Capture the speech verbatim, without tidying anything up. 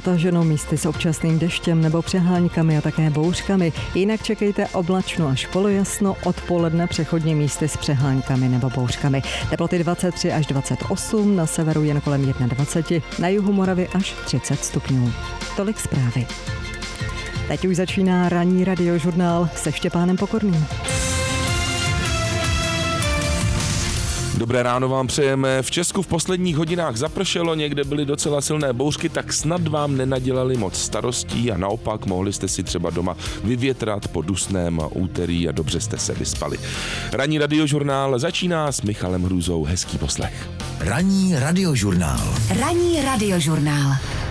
zataženo, místy s občasným deštěm nebo přehánykami a také bouřkami. Jinak čekejte oblačno až polojasno, odpoledne přechodně místy s přeháňkami nebo bouřkami. Teploty dvacet tři až dvacet osm, na severu jen kolem dvacet jedna, na jihu Moravy až třicet stupňů. Tolik zprávy. Teď už začíná ranní radiožurnál se Štěpánem Pokorným. Dobré ráno vám přejeme. V Česku v posledních hodinách zapršelo, někde byly docela silné bouřky, tak snad vám nenadělali moc starostí a naopak mohli jste si třeba doma vyvětrat po dusném úterý a dobře jste se vyspali. Ranní radiožurnál začíná s Michalem Hrůzou. Hezký poslech. Ranní radiožurnál. Ranní radiožurnál.